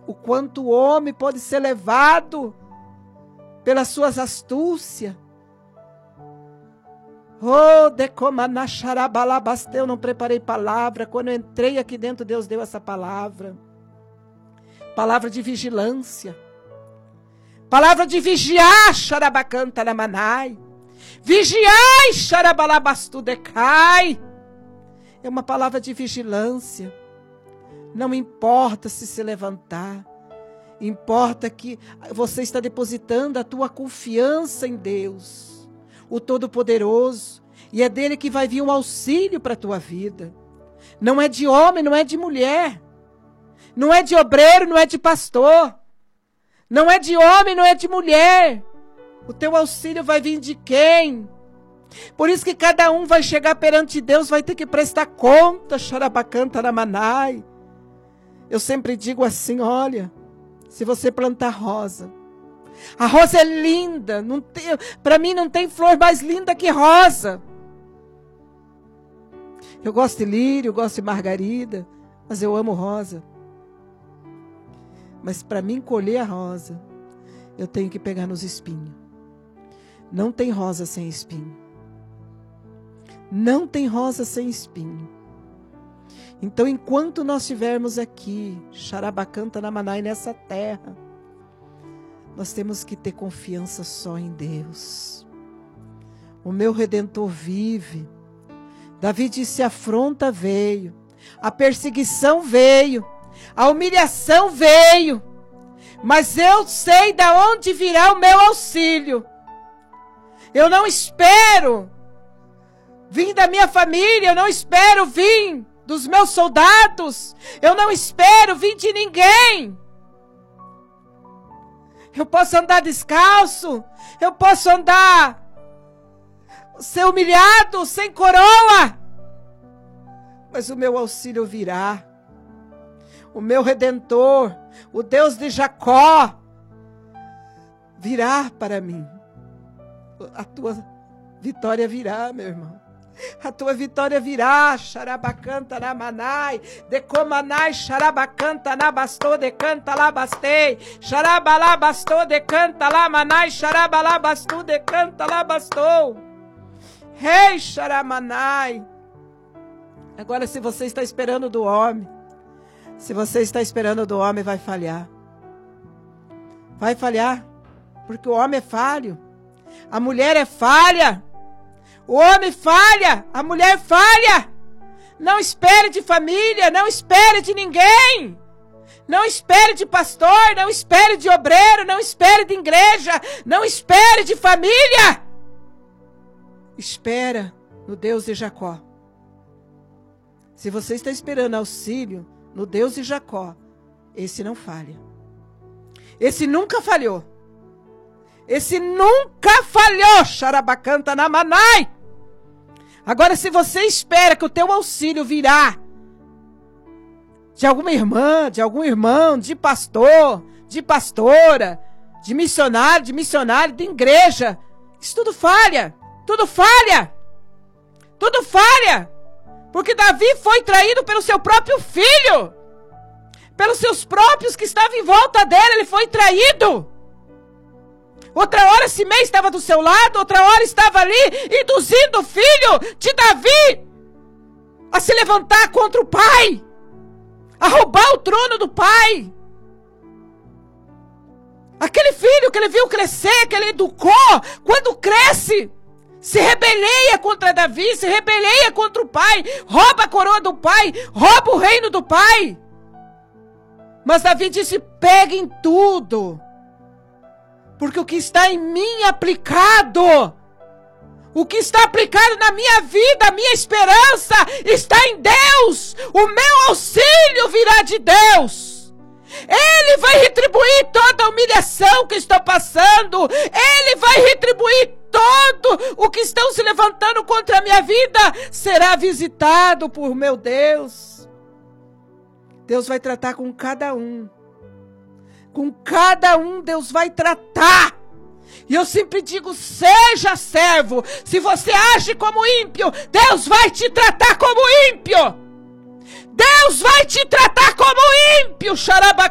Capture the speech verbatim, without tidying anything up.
o quanto o homem pode ser levado pelas suas astúcias. Oh, decomanacharabalabasteu, eu não preparei palavra. Quando eu entrei aqui dentro, Deus deu essa palavra. Palavra de vigilância. Palavra de vigiar, xarabacanta na manai. Vigiai, xarabalabastu decai. É uma palavra de vigilância. Não importa se se levantar. Importa que você está depositando a tua confiança em Deus, o Todo-Poderoso. E é dele que vai vir um auxílio para a tua vida. Não é de homem, não é de mulher. Não é de obreiro, não é de pastor. Não é de homem, não é de mulher. O teu auxílio vai vir de quem? Por isso que cada um vai chegar perante Deus, vai ter que prestar conta, xarabacanta na manai. Eu sempre digo assim, olha, se você plantar rosa, a rosa é linda, para mim não tem flor mais linda que rosa. Eu gosto de lírio, eu gosto de margarida, mas eu amo rosa. Mas para mim colher a rosa, eu tenho que pegar nos espinhos. Não tem rosa sem espinho. Não tem rosa sem espinho. Então, enquanto nós estivermos aqui, xarabacanta na manai, nessa terra, nós temos que ter confiança só em Deus. O meu Redentor vive. Davi disse, a afronta veio, a perseguição veio, a humilhação veio, mas eu sei de onde virá o meu auxílio. Eu não espero vir da minha família, eu não espero vir dos meus soldados, eu não espero vir de ninguém. Eu posso andar descalço, eu posso andar, ser humilhado, sem coroa, mas o meu auxílio virá. O meu Redentor, o Deus de Jacó, virá para mim. A tua vitória virá, meu irmão. A tua vitória virá, xarabacanta na manai, decomanai, xarabacanta na bastou, decanta lá bastei, xarabalá bastou, decanta lá manai, xarabalá bastou, decanta lá bastou. Rei, xaramanai. Agora, se você está esperando do homem, se você está esperando do homem, vai falhar. Vai falhar, porque o homem é falho, a mulher é falha. O homem falha, a mulher falha. Não espere de família, não espere de ninguém. Não espere de pastor, não espere de obreiro, não espere de igreja, não espere de família. Espera no Deus de Jacó. Se você está esperando auxílio no Deus de Jacó, esse não falha. Esse nunca falhou. Esse nunca falhou, xarabacanta na manai. Agora, se você espera que o teu auxílio virá de alguma irmã, de algum irmão, de pastor, de pastora, de missionário, de missionário, de igreja, isso tudo falha, tudo falha, tudo falha. Porque Davi foi traído pelo seu próprio filho, pelos seus próprios que estavam em volta dele, ele foi traído. Outra hora Simei estava do seu lado, outra hora estava ali induzindo o filho de Davi a se levantar contra o pai, a roubar o trono do pai. Aquele filho que ele viu crescer, que ele educou, quando cresce, se rebeleia contra Davi, se rebeleia contra o pai, rouba a coroa do pai, rouba o reino do pai. Mas Davi disse, peguem tudo, porque o que está em mim aplicado, o que está aplicado na minha vida, a minha esperança está em Deus. O meu auxílio virá de Deus. Ele vai retribuir toda a humilhação que estou passando. Ele vai retribuir todo o que estão se levantando contra a minha vida. Será visitado por meu Deus. Deus vai tratar com cada um. Com cada um Deus vai tratar. E eu sempre digo, seja servo. Se você age como ímpio, Deus vai te tratar como ímpio. Deus vai te tratar como ímpio, xarabacá.